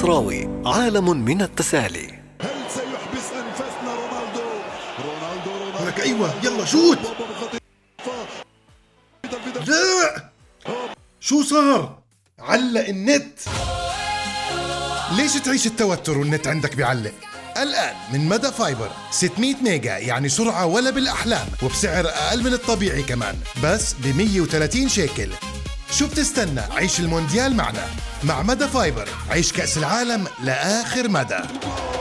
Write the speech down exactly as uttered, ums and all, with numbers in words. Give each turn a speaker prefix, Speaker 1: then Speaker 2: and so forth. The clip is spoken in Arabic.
Speaker 1: المصراوي، عالم من التسالي.
Speaker 2: هل سيحبس أنفاسنا رونالدو؟ رونالدو رونالدو
Speaker 3: لك أيوة يلا شوت. لا شو صار؟ علق النت. ليش تعيش التوتر والنت عندك بيعلق؟ الآن من مدى فايبر ستمية ميجا، يعني سرعة ولا بالأحلام، وبسعر أقل من الطبيعي كمان، بس ب مية وثلاثين شيكل. شو بتستنى؟ عيش المونديال معنا. مع مدى فايبر عيش كأس العالم لآخر مدى.